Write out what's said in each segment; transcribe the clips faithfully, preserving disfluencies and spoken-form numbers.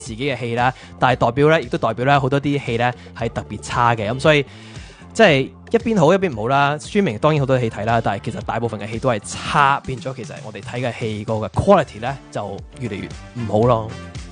自己嘅戲啦，但係代表咧，亦都代表咧好多啲戲咧係特別差嘅，咁所以即係一邊好一邊唔好啦。streaming 當然好多戲睇啦，但係其實大部分嘅戲都係差，變咗其實我哋睇嘅戲個嘅 quality 咧就越嚟越唔好咯。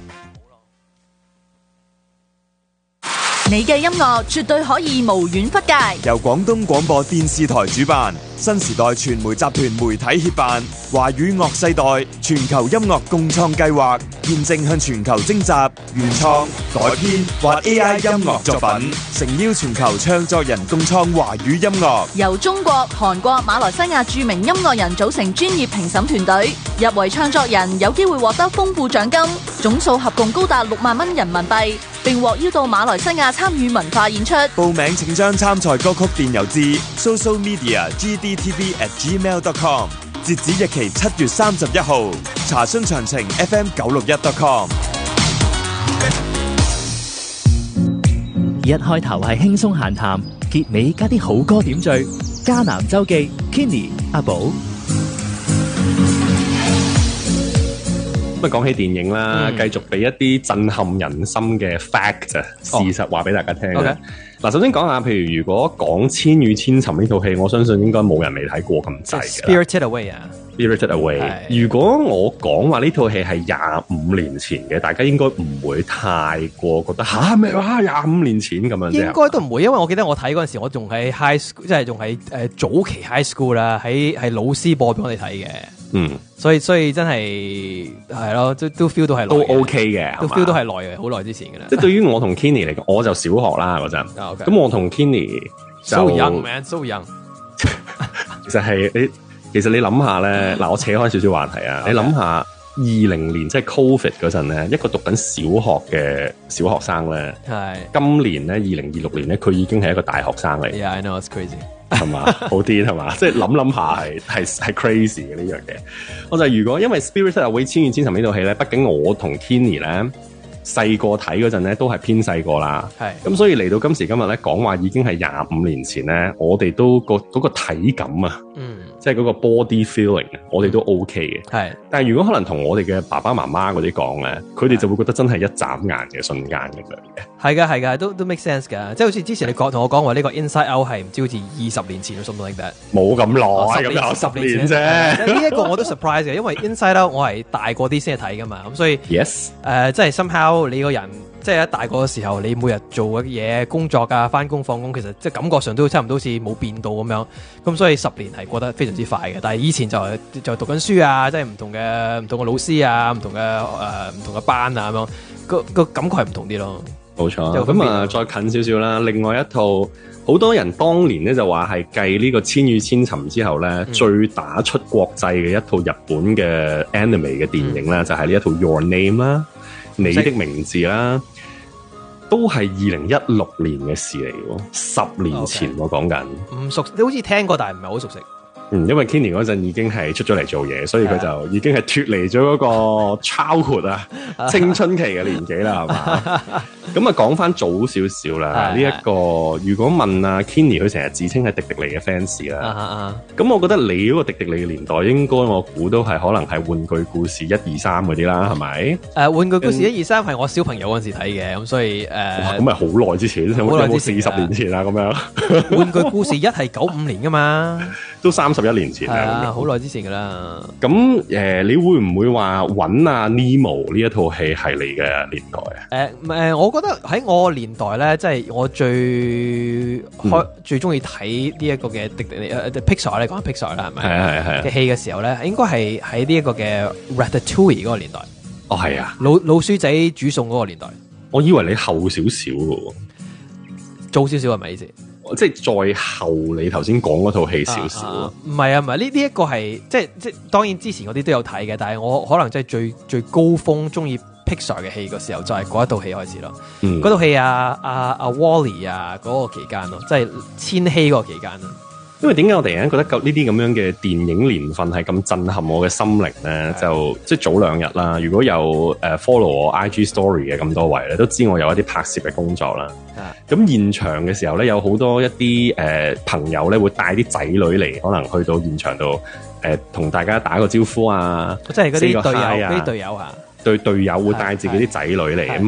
你嘅音樂絕對可以無遠弗屆， 由廣東廣播電視台主辦，新時代傳媒集團媒體協辦，華語樂世代全球音樂共創計劃，現正向全球徵集原創、改編或 A I 音樂作品，誠邀全球唱作人共創華語音樂。 由中國、韓國、馬來西亞著名音樂人組成專業評審團隊，入圍唱作人有機會獲得豐富獎金，總數合共高達六萬蚊人民幣，並獲邀到馬來西亞參與文化演出。 報名請將參賽歌曲電郵至 social media g d t v at gmail dot com， 截止日期七月三十一號。查詢詳情 f m 九六一 dot com。 一開頭係輕鬆閒談，結尾加啲好歌點綴。迦南周記 Kenny 阿寶。 咁啊，講起電影啦，繼、嗯、續俾一啲震撼人心嘅 fact 啊、哦，事實話俾大家聽。嗱、okay，首先講下，譬如如果講《千與千尋》呢套戲，我相信應該冇人未睇過咁滯嘅。 Spirited Away 啊 ，Spirited Away。如果我講話呢套戲係廿五年前嘅，大家應該唔會太過覺得吓咩哇廿五年前咁樣。 應該都唔會，因為我記得我睇嗰陣時，我仲喺 high school，即係仲喺誒早期 high school 啦，喺係老師播俾我哋睇嘅。嗯，所以所以真係係咯，都都 feel 到係都 OK 嘅， 都 feel 到係耐嘅，好耐之前嘅啦。 即係對於我同 Kenny 嚟講，我就小學啦嗰陣，咁、oh, okay. 我同 Kenny 就 so young man so young。 其實係你，其實你諗下咧，嗱我扯開少少話題啊， okay. 你諗下二零年即係 Covid 嗰陣咧，一個讀緊小學嘅小學生咧，係今年咧二零二六年咧，佢已經係一個大學生嚟。 Yeah, I know it's crazy。 係嘛，好癲係嘛，即係諗諗下係係係 crazy 嘅呢樣嘢。我就如果因為 Spirited Away 千與千尋呢套戲咧，畢竟我同 Kenny 咧細個睇嗰陣咧都係偏細個啦，係咁所以嚟到今時今日咧講話已經係廿五年前咧，我哋都個嗰個體感啊，嗯，即係嗰個 body feeling 啊，我哋都 OK 嘅，係。但係如果可能同我哋嘅爸爸媽媽嗰啲講咧，佢哋就會覺得真係一眨眼嘅瞬間咁樣嘅。係㗎係㗎，都都 make sense 㗎，即係好似之前你講同我講話呢個 Inside Out 係唔知好似二十年前 something like that，冇咁耐，咁有十年啫。呢一個我都 surprise 嘅，因為 Inside Out 我係大個啲先去睇㗎嘛，咁所以 yes 誒即係 somehow 你個人即係一大個嘅時候，你每日做嘅嘢工作啊，返工放工，其實即係感覺上都差唔多好似冇變到咁樣，咁所以十年係過得非常之快嘅。但係以前就就讀緊書啊，即係唔同嘅唔同嘅老師啊，唔同嘅誒唔同嘅班啊咁樣，個個感覺係唔同啲咯。冇錯，咁啊再近少少啦。另外一套好多人當年咧就話係繼呢個《千與千尋》之後咧、嗯，最打出國際嘅一套日本嘅 anime 嘅電影咧、嗯，就係、是、呢一套 Your Name 啦，你的名字啦，都係二零一六年嘅事嚟嘅，十年前我講緊。唔熟，你好似聽過，但係唔係好熟悉。嗯，因為 Kenny 嗰陣已經係出咗嚟做嘢，所以佢就已經係脫離咗嗰個 childhood 啊青春期嘅年紀啦，係嘛？咁啊，講翻早少少啦。呢一、這個如果問啊 Kenny，佢成日自稱係迪迪尼嘅 fans 啦。咁我覺得你嗰個迪迪尼嘅年代，應該我估都係可能係玩具故事一二三嗰啲啦，係咪？誒，玩具故事一二三係我小朋友嗰陣時睇嘅，咁所以誒，咁咪好耐之前，有冇四十年前啊？咁樣。玩具故事一係九五年噶嘛，都三十一年前啦，好耐之前噶啦。咁誒、呃，你會唔會話揾阿 Nemo 呢一套戲係你嘅年代啊？誒、呃、誒、呃，我覺得喺我年代咧，即、就、係、是、我最開、嗯、最中意睇呢一個嘅迪迪尼誒 Pixar 咧，講 Pixar 啦，係咪？係係係嘅戲嘅時候咧，應該係喺呢一個嘅 Ratatouille 嗰個年代。哦，係啊，老老鼠仔煮餸嗰個年代。我以為你後少少嘅，早少少係咪意思？即係再後你頭先講嗰套戲少少。唔係啊，唔係呢呢一個係即係即係當然之前嗰啲都有睇嘅，但係我可能即係最最高峰中意 Pixar 嘅戲嘅時候就係嗰一套戲開始咯。嗯，嗰套戲啊啊啊 Wall-E 啊嗰個期間咯，即係千禧嗰個期間咯。因為點解我突然間覺得呢啲咁樣嘅電影年份係咁震撼我嘅心靈咧？就即係早兩日啦。如果有誒 follow 我 I G story 嘅咁多位咧，都知我有一啲拍攝嘅工作啦。咁現場嘅時候咧，有好多一啲誒、呃、朋友咧會帶啲仔女嚟，可能去到現場度誒同大家打個招呼啊。即係嗰啲隊友，啲隊友啊。 對隊友會帶自己啲仔女嚟， 係咁